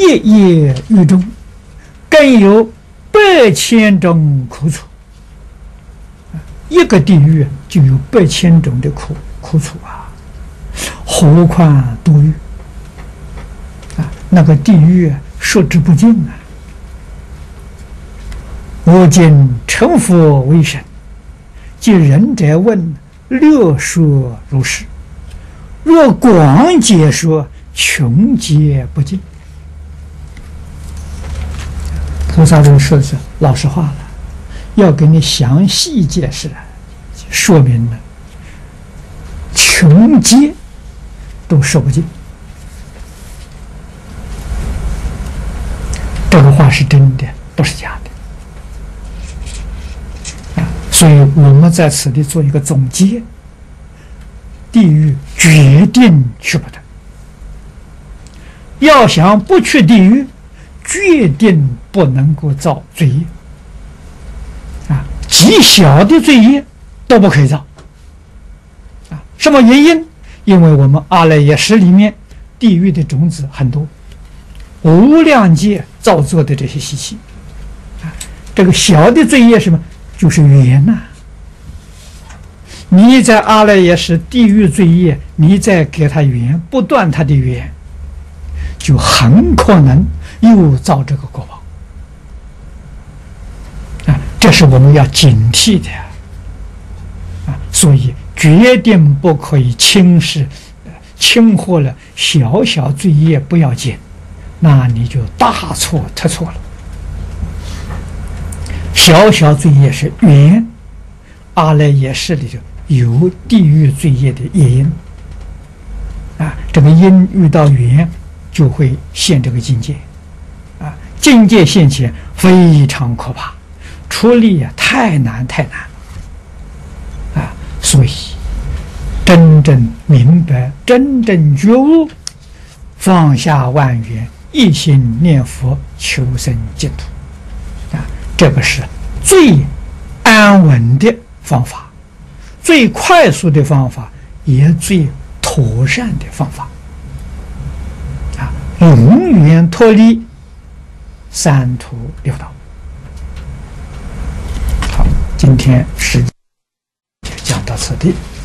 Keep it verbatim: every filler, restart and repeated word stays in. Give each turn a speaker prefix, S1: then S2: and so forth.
S1: 夜夜狱中，更有百千种苦楚。一个地狱就有百千种的苦苦楚啊，何况多狱啊？那个地狱数之不尽啊！我今成佛为神，即仁者问，略说如是。若广解说，穷解不尽。菩萨这个说的是老实话了，要给你详细解释，说明了，穷解都说不尽。这个话是真的，不是假的。所以我们在此地做一个总结：地狱决定去不得。要想不去地狱，决定不能够造罪业啊，极小的罪业都不可以造啊。什么原因？因为我们阿赖耶识里面地狱的种子很多，无量劫造作的这些习气啊，这个小的罪业什么？就是缘呐、啊。你在阿赖耶识地狱罪业，你再给他缘，不断他的缘，就很可能又造这个果报啊！这是我们要警惕的啊！所以决定不可以轻视、轻忽了小小罪业不要紧，那你就大错特错了。小小罪业是缘，阿赖耶识里头有地狱罪业的业因啊，这个因遇到缘，就会现这个境界啊，境界现前非常可怕，出离啊太难太难啊！所以真正明白、真正觉悟，放下万缘，一心念佛，求生净土啊！这个是最安稳的方法，最快速的方法，也最妥善的方法啊！永远脱离三途六道。好，今天时间就讲到此地。